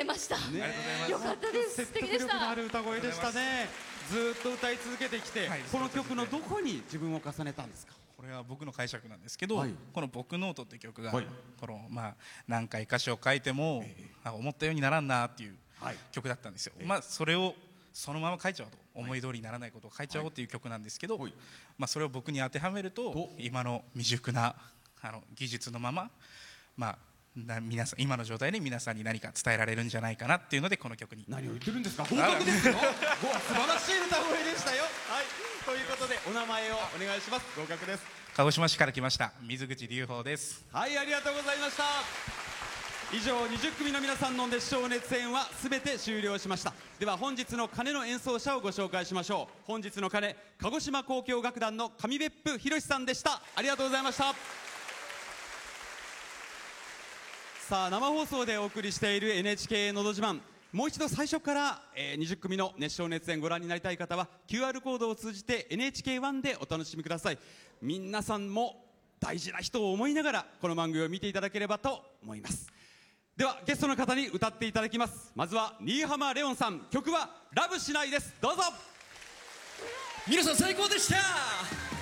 れました。よかったです。素敵でした。 説得力のある歌声でしたね。ずっと歌い続けてきて、この曲のどこに自分を重ねたんですか？ これは僕の解釈なんですけど、この「僕ノート」って曲が、この何回歌詞を書いても思ったようにならんなっていう曲だったんですよ。それをそのまま書いちゃおうと、思い通りにならないことを書いちゃおうっていう曲なんですけど、それを僕に当てはめると今の未熟な技術のまま、皆さん今の状態で皆さんに何か伝えられるんじゃないかなっていうので、この曲に。 何を言ってるんですか？合格ですよ。素晴らしい歌声でしたよ。ということでお名前をお願いします。合格です。 鹿児島市から来ました水口隆法です。 ありがとうございました。以上20組の皆さんの熱唱熱演は全て終了しました。では本日の鐘の演奏者をご紹介しましょう。本日の鐘、鹿児島交響楽団の上別府博さんでした。ありがとうございました。さあ、生放送でお送りしている NHK のど自慢、もう一度最初から20組の熱唱熱演ご覧になりたい方は QR コードを通じて NHK1 でお楽しみください。皆さんも大事な人を思いながらこの番組を見ていただければと思います。ではゲストの方に歌っていただきます。まずは新浜レオンさん、曲はラブしないです。どうぞ。 皆さん最高でした。